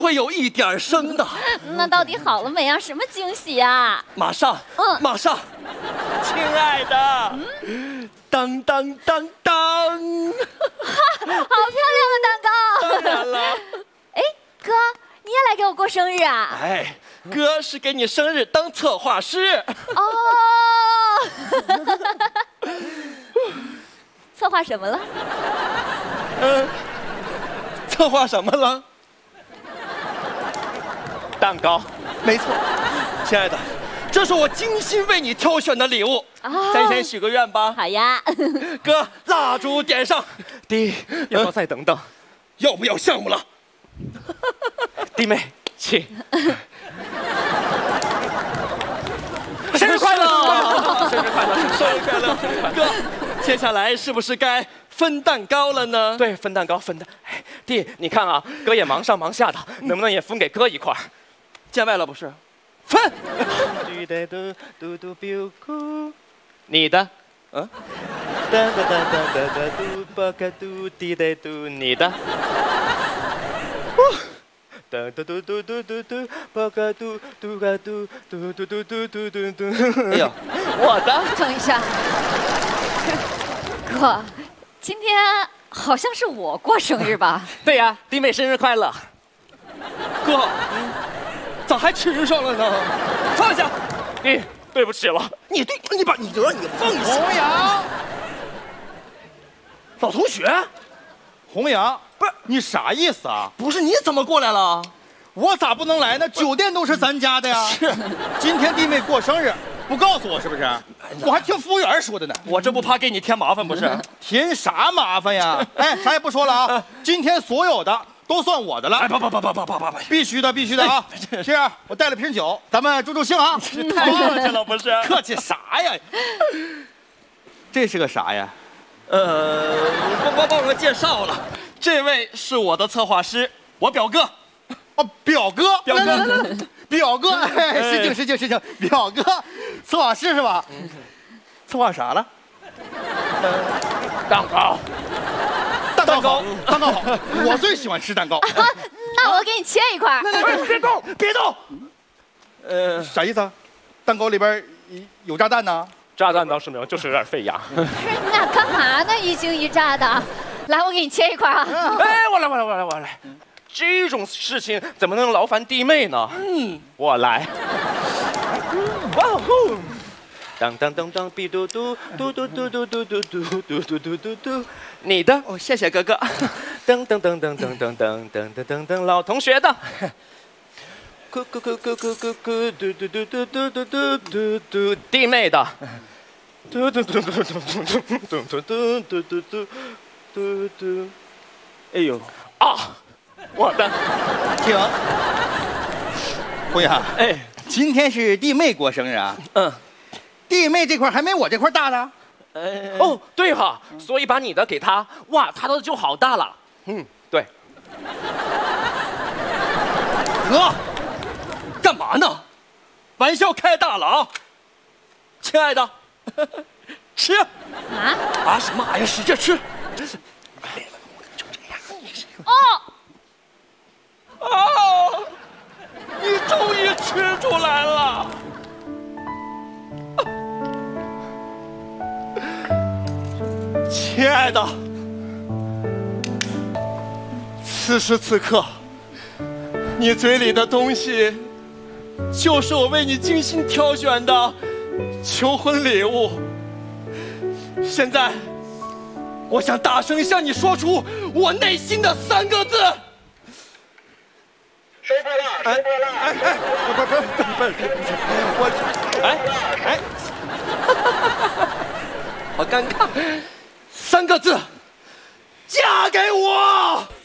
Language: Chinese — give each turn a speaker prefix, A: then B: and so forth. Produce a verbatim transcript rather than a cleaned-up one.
A: 会有一点声的。
B: 那到底好了没啊？什么惊喜啊？
A: 马上，
B: 嗯，
A: 马上，亲爱的，嗯，当当当当，
B: 好漂亮的蛋糕！
A: 当然了。
B: 哎，哥，你也来给我过生日啊？
A: 哎，哥是给你生日当策划师。
B: 哦，策划什么了？
A: 嗯，策划什么了？蛋糕，没错，亲爱的，这是我精心为你挑选的礼物。
B: 哦，
A: 咱先许个愿吧。
B: 好呀。
A: 哥，蜡烛点上。
C: 弟，要不要再等等？
A: 要不要项目了？
C: 弟妹，请。
A: 生日快乐！生日快乐！生日快乐！哥，接下来是不是该分蛋糕了呢？
C: 对，分蛋糕，分蛋。哎，弟，你看啊，哥也忙上忙下的，能不能也分给哥一块？
A: 见外了不是？分。
C: 你的，
A: 嗯。
C: 你的。嘟嘟嘟嘟嘟嘟嘟，巴嘎嘟嘟嘎嘟嘟嘟嘟嘟嘟嘟嘟。
A: 哎呦，
C: 我的。
B: 等一下，哥，今天好像是我过生日吧？
C: 对呀，弟妹生日快乐。
A: 哥，嗯，咋还吃上了呢？放下。
C: 弟，对不起了。
A: 你对，你把你得你放下。
D: 弘扬，
A: 老同学，
D: 弘扬，不是你啥意思啊？
A: 不是你怎么过来了？
D: 我咋不能来呢？酒店都是咱家的呀。
A: 是，
D: 今天弟妹过生日，不告诉我是不是？我还听服务员说的呢。
A: 我这不怕给你添麻烦不是？
D: 添啥麻烦呀？哎，啥也不说了啊！今天所有的都算我的了。
A: 哎，不不不不不不不不，
D: 必须的，必须的啊！是啊，我带了瓶酒，咱们助助兴啊！
A: 太客气了不是？
D: 客气啥呀？这是个啥呀？
A: 呃，帮帮帮我介绍了，这位是我的策划师，我表哥。
D: 哦，表哥，
A: 表哥，
D: 来来来来表哥，哎，失敬失敬失敬，表哥，策划师是吧？策划啥了？
C: 蛋糕，
D: 蛋糕，蛋糕好，我最喜欢吃蛋糕。
B: 啊，那我给你切一块。
D: 别动，别动。
A: 呃，
D: 啥意思啊？蛋糕里边有炸弹呢？
C: 炸弹倒是没有，就是有点费牙。
B: 不是你俩干嘛呢？一惊一乍的。来，我给你切一块啊。
C: 哎，我来，我来，我来，我来。这种事情怎么能劳烦弟妹呢？嗯，我来。哇呼！当当当当，比嘟嘟嘟嘟嘟嘟嘟嘟嘟嘟嘟嘟嘟嘟。你的，
A: 哦，谢谢哥哥。
C: 噔噔噔噔噔噔噔噔噔噔噔，老同学的。咕咕咕咕咕咕咕，嘟嘟嘟嘟嘟嘟嘟嘟嘟，弟妹的。嘟嘟嘟嘟嘟嘟嘟嘟嘟嘟嘟嘟嘟嘟。哎呦啊！我的，
D: 停。辉阳，
C: 哎，
D: 今天是弟妹过生日啊。
C: 嗯，
D: 弟妹这块还没我这块大呢。
C: 呃，哦，对哈，所以把你的给他，哇，他的就好大了。嗯，对。
A: 哥，干嘛呢？玩笑开大了啊！亲爱的，吃。
B: 啊？
A: 啊什么？哎呀，使劲吃。
B: 哦。
A: 哦，你终于吃出来了。亲爱的，此时此刻，你嘴里的东西，就是我为你精心挑选的求婚礼物。现在，我想大声向你说出我内心的三个字。
E: 收破了，收破了！
A: 哎哎，不不不不不，我哎哎，好尴尬，三个字，嫁给我。